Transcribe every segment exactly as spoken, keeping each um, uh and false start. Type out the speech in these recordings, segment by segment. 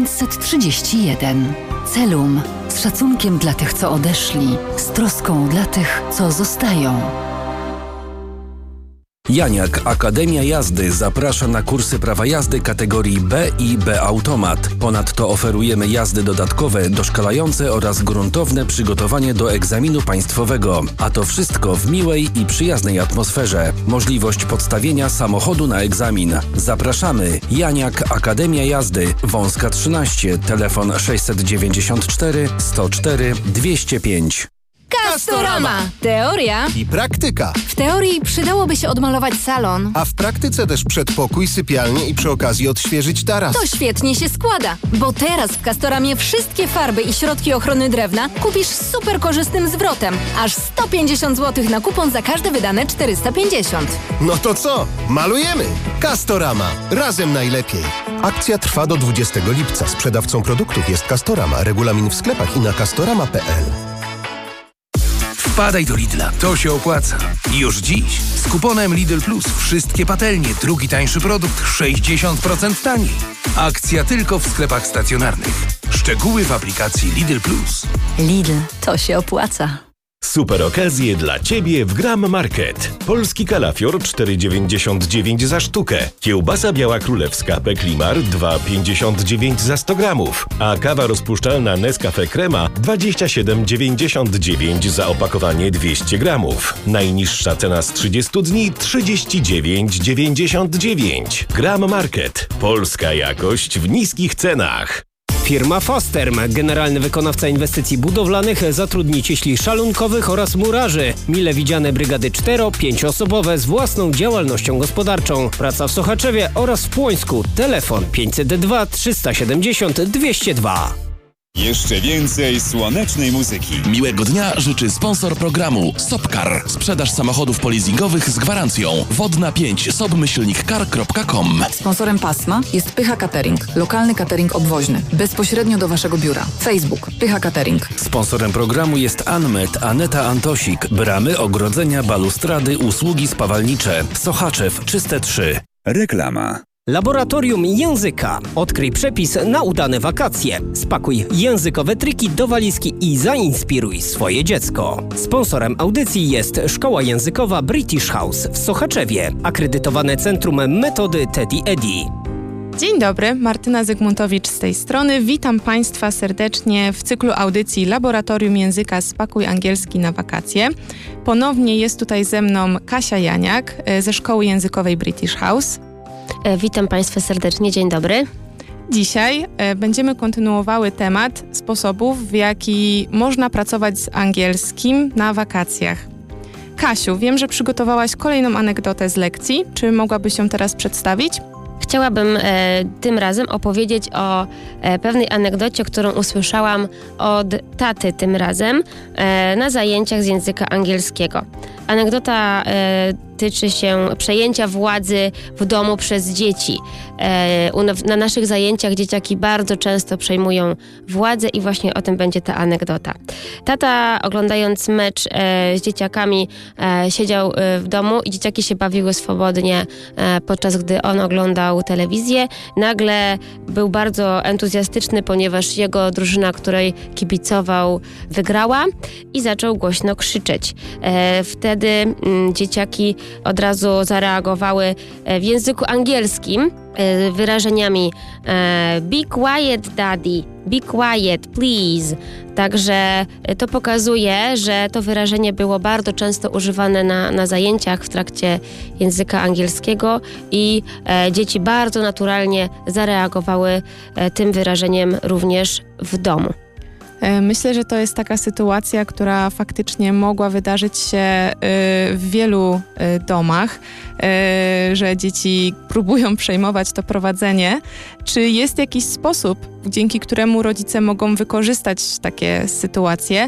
dziewięćset trzydzieści jeden. Celum. Z szacunkiem dla tych, co odeszli. Z troską dla tych, co zostają. Janiak Akademia Jazdy zaprasza na kursy prawa jazdy kategorii B i B Automat. Ponadto oferujemy jazdy dodatkowe, doszkalające oraz gruntowne przygotowanie do egzaminu państwowego. A to wszystko w miłej i przyjaznej atmosferze. Możliwość podstawienia samochodu na egzamin. Zapraszamy. Janiak Akademia Jazdy. Wąska trzynaście. Telefon sześćset dziewięćdziesiąt cztery sto cztery dwieście pięć. Castorama. Teoria i praktyka. W teorii przydałoby się odmalować salon. A w praktyce też przedpokój, sypialnię i przy okazji odświeżyć taras. To świetnie się składa, bo teraz w Castoramie wszystkie farby i środki ochrony drewna kupisz z super korzystnym zwrotem. Aż sto pięćdziesiąt złotych na kupon za każde wydane czterysta pięćdziesiąt. No to co? Malujemy! Castorama. Razem najlepiej. Akcja trwa do dwudziestego lipca. Sprzedawcą produktów jest Castorama. Regulamin w sklepach i na castorama kropka p l. Wpadaj do Lidla, to się opłaca. Już dziś z kuponem Lidl Plus wszystkie patelnie, drugi tańszy produkt sześćdziesiąt procent taniej. Akcja tylko w sklepach stacjonarnych. Szczegóły w aplikacji Lidl Plus. Lidl, to się opłaca. Super okazje dla Ciebie w Gram Market. Polski kalafior cztery dziewięćdziesiąt dziewięć za sztukę. Kiełbasa biała królewska Peklimar dwa pięćdziesiąt dziewięć za sto gramów. A kawa rozpuszczalna Nescafe Crema dwadzieścia siedem dziewięćdziesiąt dziewięć za opakowanie dwieście gramów. Najniższa cena z trzydziestu dni trzydzieści dziewięć dziewięćdziesiąt dziewięć. Gram Market. Polska jakość w niskich cenach. Firma Fasterm, generalny wykonawca inwestycji budowlanych, zatrudni cieśli szalunkowych oraz murarzy. Mile widziane brygady cztero-pięcioosobowe z własną działalnością gospodarczą. Praca w Sochaczewie oraz w Płońsku. Telefon pięćset dwa trzysta siedemdziesiąt dwieście dwa. Jeszcze więcej słonecznej muzyki. Miłego dnia życzy sponsor programu Sopcar. Sprzedaż samochodów polizingowych z gwarancją. Wodna pięć sobmyślnik car kropka com. Sponsorem pasma jest Pycha Catering. Lokalny catering obwoźny. Bezpośrednio do Waszego biura. Facebook Pycha Catering. Sponsorem programu jest Anmet Aneta Antosik. Bramy, ogrodzenia, balustrady, usługi spawalnicze. Sochaczew Czyste trzy. Reklama. Laboratorium Języka. Odkryj przepis na udane wakacje. Spakuj językowe triki do walizki i zainspiruj swoje dziecko. Sponsorem audycji jest Szkoła Językowa British House w Sochaczewie. Akredytowane Centrum Metody Teddy Eddy. Dzień dobry, Martyna Zygmuntowicz z tej strony. Witam Państwa serdecznie w cyklu audycji Laboratorium Języka Spakuj Angielski na wakacje. Ponownie jest tutaj ze mną Kasia Janiak ze Szkoły Językowej British House. Witam Państwa serdecznie, dzień dobry. Dzisiaj e, będziemy kontynuowały temat sposobów, w jaki można pracować z angielskim na wakacjach. Kasiu, wiem, że przygotowałaś kolejną anegdotę z lekcji. Czy mogłabyś ją teraz przedstawić? Chciałabym e, tym razem opowiedzieć o e, pewnej anegdocie, którą usłyszałam od taty tym razem e, na zajęciach z języka angielskiego. Anegdota e, tyczy się przejęcia władzy w domu przez dzieci. E, u, na naszych zajęciach dzieciaki bardzo często przejmują władzę i właśnie o tym będzie ta anegdota. Tata, oglądając mecz e, z dzieciakami, e, siedział e, w domu i dzieciaki się bawiły swobodnie, e, podczas gdy on oglądał telewizję. Nagle był bardzo entuzjastyczny, ponieważ jego drużyna, której kibicował, wygrała i zaczął głośno krzyczeć. E, wtedy m, dzieciaki od razu zareagowały w języku angielskim wyrażeniami be quiet daddy, be quiet please. Także to pokazuje, że to wyrażenie było bardzo często używane na, na zajęciach w trakcie języka angielskiego i e, dzieci bardzo naturalnie zareagowały e, tym wyrażeniem również w domu. Myślę, że to jest taka sytuacja, która faktycznie mogła wydarzyć się w wielu domach, że dzieci próbują przejmować to prowadzenie. Czy jest jakiś sposób, dzięki któremu rodzice mogą wykorzystać takie sytuacje,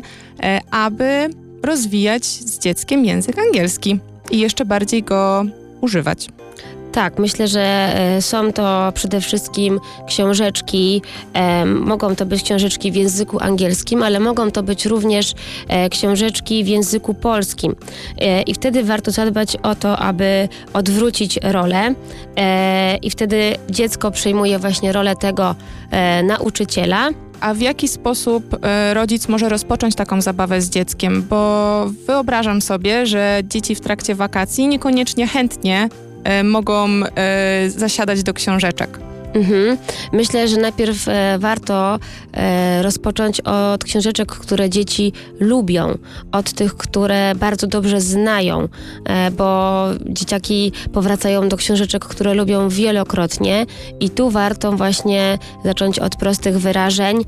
aby rozwijać z dzieckiem język angielski i jeszcze bardziej go używać? Tak, myślę, że e, są to przede wszystkim książeczki, e, mogą to być książeczki w języku angielskim, ale mogą to być również e, książeczki w języku polskim. E, I wtedy warto zadbać o to, aby odwrócić rolę e, i wtedy dziecko przejmuje właśnie rolę tego e, nauczyciela. A w jaki sposób e, rodzic może rozpocząć taką zabawę z dzieckiem? Bo wyobrażam sobie, że dzieci w trakcie wakacji niekoniecznie chętnie e, mogą e, zasiadać do książeczek. Mhm. Myślę, że najpierw e, warto e, rozpocząć od książeczek, które dzieci lubią, od tych, które bardzo dobrze znają, e, bo dzieciaki powracają do książeczek, które lubią wielokrotnie i tu warto właśnie zacząć od prostych wyrażeń,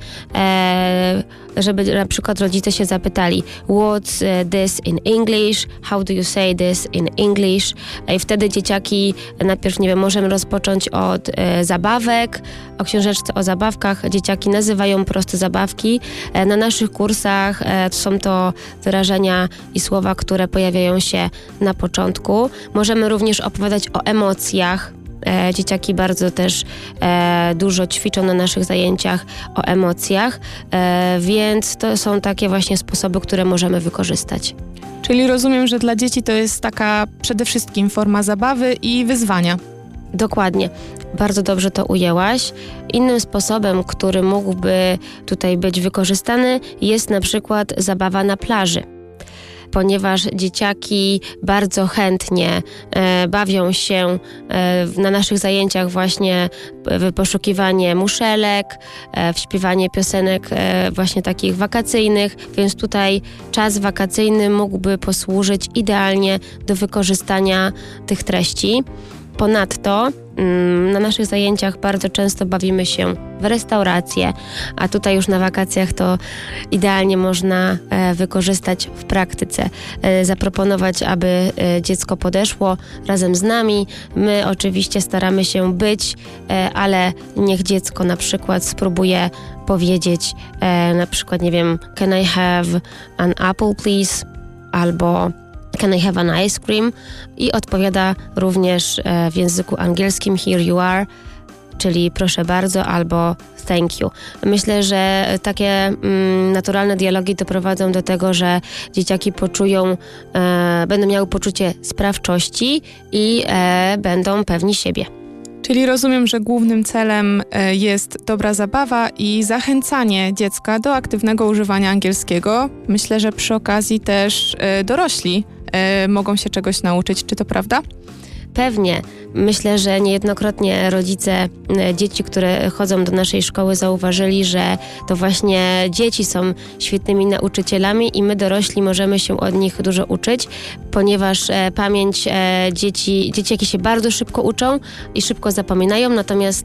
e, żeby na przykład rodzice się zapytali what's this in English, how do you say this in English, i wtedy dzieciaki najpierw, nie wiem, możemy rozpocząć od e, zabawek, o książeczce o zabawkach. Dzieciaki nazywają proste zabawki. E, na naszych kursach e, są to wyrażenia i słowa, które pojawiają się na początku. Możemy również opowiadać o emocjach. E, dzieciaki bardzo też e, dużo ćwiczą na naszych zajęciach o emocjach, e, więc to są takie właśnie sposoby, które możemy wykorzystać. Czyli rozumiem, że dla dzieci to jest taka przede wszystkim forma zabawy i wyzwania. Dokładnie. Bardzo dobrze to ujęłaś. Innym sposobem, który mógłby tutaj być wykorzystany, jest na przykład zabawa na plaży. Ponieważ dzieciaki bardzo chętnie e, bawią się e, na naszych zajęciach właśnie w poszukiwanie muszelek, e, w śpiewanie piosenek e, właśnie takich wakacyjnych, więc tutaj czas wakacyjny mógłby posłużyć idealnie do wykorzystania tych treści. Ponadto na naszych zajęciach bardzo często bawimy się w restaurację, a tutaj już na wakacjach to idealnie można wykorzystać w praktyce. Zaproponować, aby dziecko podeszło razem z nami. My oczywiście staramy się być, ale niech dziecko na przykład spróbuje powiedzieć na przykład, nie wiem, can I have an apple please? Albo can I have an ice cream? I odpowiada również w języku angielskim here you are, czyli proszę bardzo albo thank you. Myślę, że takie mm, naturalne dialogi doprowadzą do tego, że dzieciaki poczują, e, będą miały poczucie sprawczości i e, będą pewni siebie. Czyli rozumiem, że głównym celem jest dobra zabawa i zachęcanie dziecka do aktywnego używania angielskiego. Myślę, że przy okazji też dorośli mogą się czegoś nauczyć. Czy to prawda? Pewnie. Myślę, że niejednokrotnie rodzice dzieci, które chodzą do naszej szkoły, zauważyli, że to właśnie dzieci są świetnymi nauczycielami i my dorośli możemy się od nich dużo uczyć, ponieważ e, pamięć e, dzieci, dzieciaki się bardzo szybko uczą i szybko zapominają, natomiast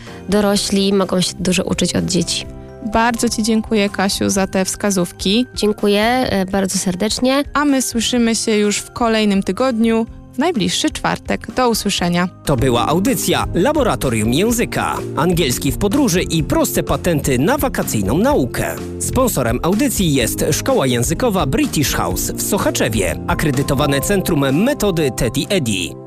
dorośli mogą się dużo uczyć od dzieci. Bardzo Ci dziękuję, Kasiu, za te wskazówki. Dziękuję e, bardzo serdecznie. A my słyszymy się już w kolejnym tygodniu, w najbliższy czwartek. Do usłyszenia. To była audycja Laboratorium Języka. Angielski w podróży i proste patenty na wakacyjną naukę. Sponsorem audycji jest Szkoła Językowa British House w Sochaczewie. Akredytowane Centrum Metody Teddy Eddy.